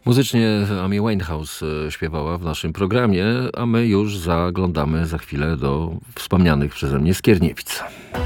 Muzycznie Amy Winehouse śpiewała w naszym programie, a my już zaglądamy za chwilę do wspomnianych przeze mnie Skierniewic.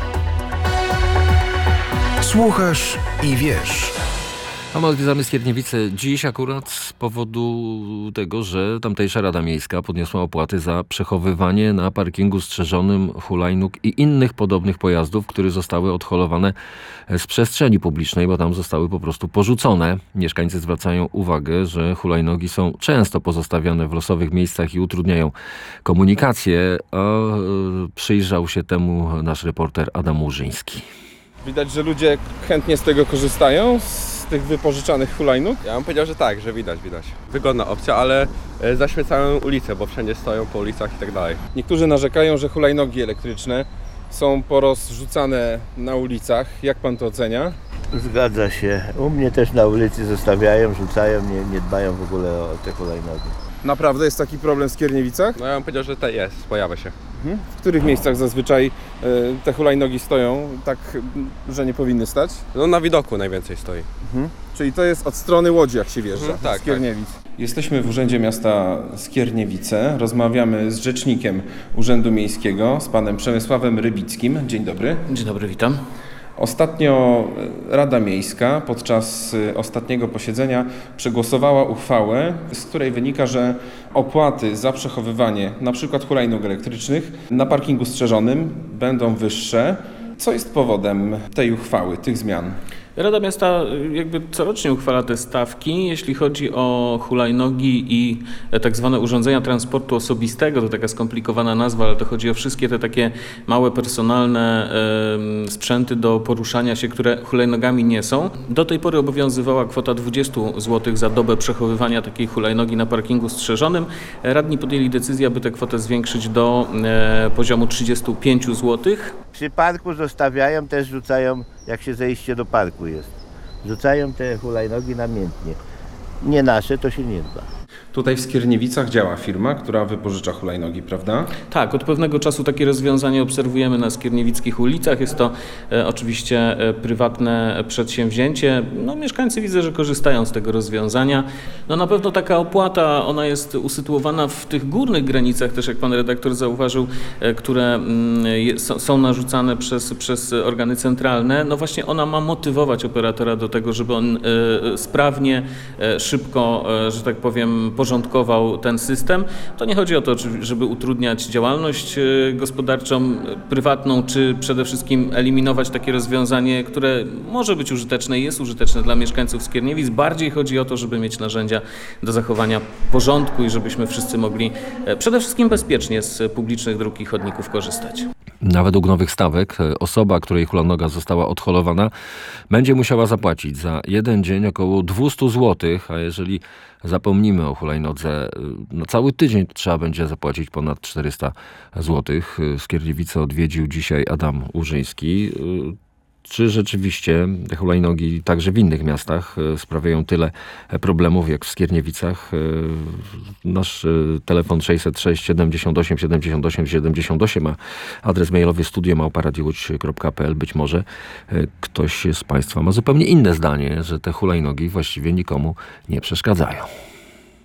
Słuchasz i wiesz. A my odwiedzamy Skierniewice dziś akurat z powodu tego, że tamtejsza Rada Miejska podniosła opłaty za przechowywanie na parkingu strzeżonym hulajnóg i innych podobnych pojazdów, które zostały odholowane z przestrzeni publicznej, bo tam zostały po prostu porzucone. Mieszkańcy zwracają uwagę, że hulajnogi są często pozostawiane w losowych miejscach i utrudniają komunikację, a przyjrzał się temu nasz reporter Adam Łużyński. Widać, że ludzie chętnie z tego korzystają, z tych wypożyczanych hulajnóg? Ja bym powiedział, że tak, że widać. Wygodna opcja, ale zaśmiecają ulice, bo wszędzie stoją po ulicach i tak dalej. Niektórzy narzekają, że hulajnogi elektryczne są porozrzucane na ulicach. Jak pan to ocenia? Zgadza się. U mnie też na ulicy zostawiają, rzucają, nie dbają w ogóle o te hulajnogi. Naprawdę jest taki problem w Skierniewicach? No ja bym powiedział, że to jest, pojawia się. W których miejscach zazwyczaj te hulajnogi stoją tak, że nie powinny stać? No na widoku najwięcej stoi. Czyli to jest od strony Łodzi, jak się wjeżdża, tak, Skierniewic. Jesteśmy w Urzędzie Miasta Skierniewice. Rozmawiamy z rzecznikiem Urzędu Miejskiego, z panem Przemysławem Rybickim. Dzień dobry. Dzień dobry, witam. Ostatnio Rada Miejska podczas ostatniego posiedzenia przegłosowała uchwałę, z której wynika, że opłaty za przechowywanie np. hulajnóg elektrycznych na parkingu strzeżonym będą wyższe. Co jest powodem tej uchwały, tych zmian? Rada Miasta jakby corocznie uchwala te stawki, jeśli chodzi o hulajnogi i tak zwane urządzenia transportu osobistego. To taka skomplikowana nazwa, ale to chodzi o wszystkie te takie małe, personalne sprzęty do poruszania się, które hulajnogami nie są. Do tej pory obowiązywała kwota 20 zł za dobę przechowywania takiej hulajnogi na parkingu strzeżonym. Radni podjęli decyzję, aby tę kwotę zwiększyć do poziomu 35 zł. Przy parku zostawiają, też rzucają, jak się zejście do parku jest. Rzucają te hulajnogi namiętnie. Nie nasze, to się nie dba. Tutaj w Skierniewicach działa firma, która wypożycza hulajnogi, prawda? Tak, od pewnego czasu takie rozwiązanie obserwujemy na skierniewickich ulicach. Jest to oczywiście prywatne przedsięwzięcie. No, mieszkańcy widzę, że korzystają z tego rozwiązania. No, na pewno taka opłata, ona jest usytuowana w tych górnych granicach też, jak pan redaktor zauważył, które są narzucane przez organy centralne. No właśnie ona ma motywować operatora do tego, żeby on sprawnie, szybko, że tak powiem, porządkował ten system. To nie chodzi o to, żeby utrudniać działalność gospodarczą, prywatną, czy przede wszystkim eliminować takie rozwiązanie, które może być użyteczne i jest użyteczne dla mieszkańców Skierniewic. Bardziej chodzi o to, żeby mieć narzędzia do zachowania porządku i żebyśmy wszyscy mogli przede wszystkim bezpiecznie z publicznych dróg i chodników korzystać. Według nowych stawek osoba, której hulajnoga została odholowana, będzie musiała zapłacić za jeden dzień około 200 zł, a jeżeli zapomnimy o hulajnodze na cały tydzień, to trzeba będzie zapłacić ponad 400 zł. Skierniewice odwiedził dzisiaj Adam Łużyński. Czy rzeczywiście te hulajnogi także w innych miastach sprawiają tyle problemów jak w Skierniewicach? Nasz telefon 606 78 78 78, a adres mailowy studio@radiołódź.pl. Być może ktoś z Państwa ma zupełnie inne zdanie, że te hulajnogi właściwie nikomu nie przeszkadzają.